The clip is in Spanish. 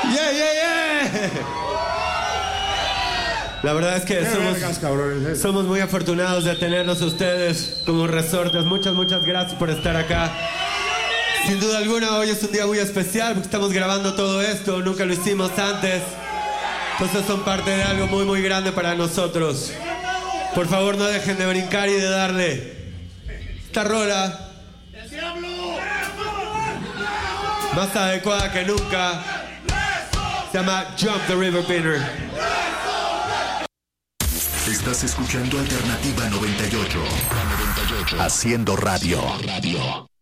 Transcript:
Yeah, yeah, yeah. La verdad es que somos muy afortunados de tenerlos a ustedes como Resortes. Muchas gracias por estar acá. Sin duda alguna, hoy es un día muy especial porque estamos grabando todo esto. Nunca lo hicimos antes. Entonces son parte de algo muy grande para nosotros. Por favor, no dejen de brincar y de darle. Esta rola, más adecuada que nunca, se llama Jump the River Pinner. Estás escuchando Alternativa 98. Haciendo radio.